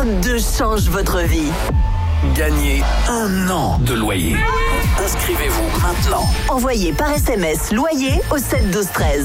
Numéro 2 change votre vie. Gagnez 1 an de loyer. Inscrivez-vous maintenant. Envoyez par SMS loyer au 7 12 13.